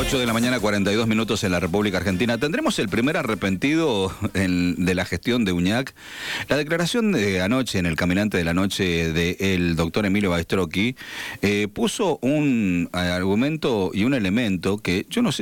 8 de la mañana, 42 minutos en la República Argentina. ¿Tendremos el primer arrepentido de la gestión de Uñac? La declaración de anoche, en el Caminante de la Noche, del doctor Emilio Baistrocchi, puso un argumento y un elemento que yo no sé